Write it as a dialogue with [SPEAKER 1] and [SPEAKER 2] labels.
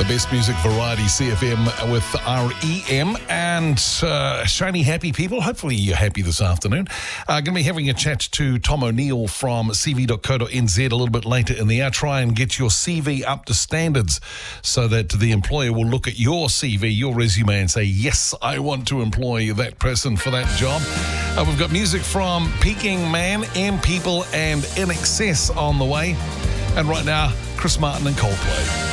[SPEAKER 1] The best music variety, CFM with REM and shiny happy people. Hopefully you're happy this afternoon. Going to be having a chat to Tom O'Neill from cv.co.nz a little bit later in the hour. Try and get your CV up to standards so that the employer will look at your CV, your resume, and say, yes, I want to employ that person for that job. We've got music from Peking Man, M-People and INXS on the way. And right now, Chris Martin and Coldplay.